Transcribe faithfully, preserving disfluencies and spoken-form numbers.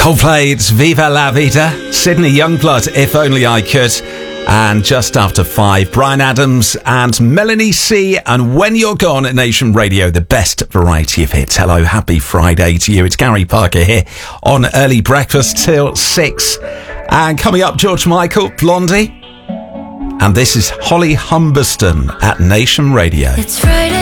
Coldplay, it's Viva La Vida. Sydney Youngblood, If Only I Could. And just after five, Bryan Adams and Melanie C. And When You're Gone at Nation Radio, the best variety of hits. Hello, happy Friday to you. It's Gary Parker here on Early Breakfast till six. And coming up, George Michael, Blondie. And this is Holly Humberston at Nation Radio. It's Friday.